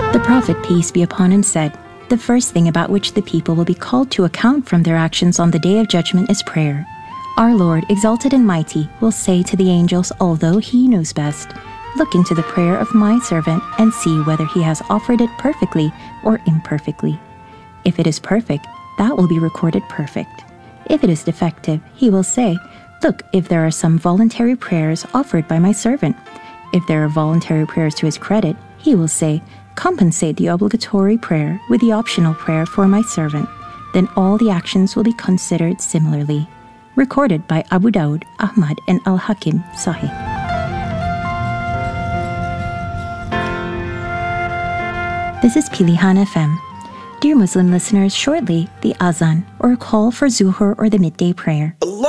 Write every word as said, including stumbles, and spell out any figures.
The Prophet, peace be upon him, said, "The first thing about which the people will be called to account from their actions on the day of judgment is prayer. Our Lord, exalted and mighty, will say to the angels, although he knows best, 'Look into the prayer of my servant and see whether he has offered it perfectly or imperfectly. If it is perfect, that will be recorded perfect. If it is defective, he will say, Look if there are some voluntary prayers offered by my servant. If there are voluntary prayers to his credit, he will say, Compensate the obligatory prayer with the optional prayer for my servant. Then all the actions will be considered similarly." Recorded by Abu Dawud, Ahmad, and Al-Hakim, Sahih. This is Pilihan F M. Dear Muslim listeners, shortly, the Azan, or a call for Zuhur or the midday prayer.